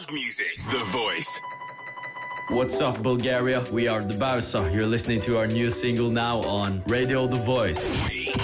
of music. The Voice. What's up, Bulgaria? We are the Bausa. You're listening to our new single now on Radio The Voice.